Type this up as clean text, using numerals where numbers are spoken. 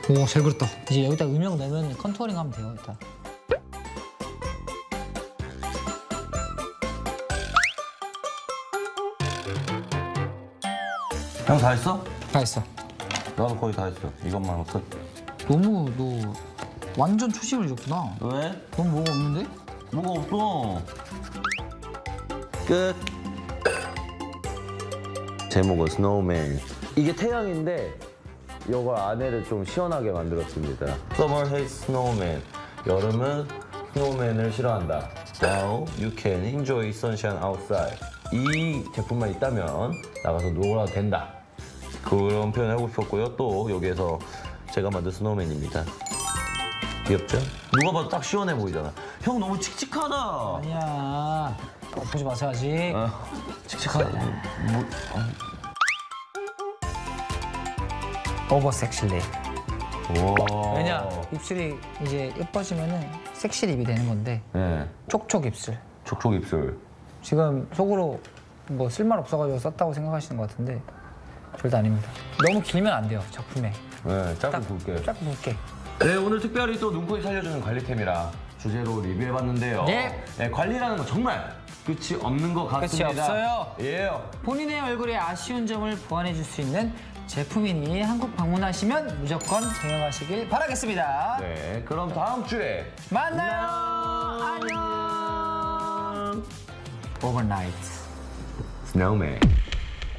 오, 잘 그렸다. 이제 여기다 음영 내면 컨투어링 하면 돼요, 일단. 형 다 했어? 다 했어. 나도 거의 다 했어. 이것만 없어. 너무 너 완전 초심을 잃었구나. 왜? 넌 뭐가 없는데? 뭐가 없어. 끝. 제목은 스노우맨. 이게 태양인데 이걸 안에를 좀 시원하게 만들었습니다. Summer hates snowman. 여름은 스노우맨을 싫어한다. Now you can enjoy sunshine outside. 이 제품만 있다면 나가서 놀아도 된다. 그런 표현을 하고 싶었고요. 또 여기에서 제가 만든 스노우맨입니다. 귀엽죠? 누가 봐도 딱 시원해 보이잖아. 형 너무 칙칙하다. 아니야. 보지 마세요, 아직. 칙칙하다. 오버 섹시리. 와. 왜냐? 입술이 이제 예뻐지면은 섹시 립이 되는 건데. 네. 촉촉 입술. 촉촉 입술. 지금 속으로 뭐 쓸말 없어가지고 썼다고 생각하시는 것 같은데 절대 아닙니다. 너무 길면 안 돼요, 작품에. 네, 짧고 딱 굵게. 짧고 굵게. 네, 오늘 특별히 또 눈코입 살려주는 관리템이라 주제로 리뷰해봤는데요. 네. 네, 관리라는 건 정말 끝이 없는 것 같습니다. 끝이 없어요. 예. 본인의 얼굴에 아쉬운 점을 보완해 줄 수 있는 제품이니 한국 방문하시면 무조건 사용하시길 바라겠습니다. 네, 그럼 다음 주에 만나요. 안녕. 오버나이트. 스노우맨.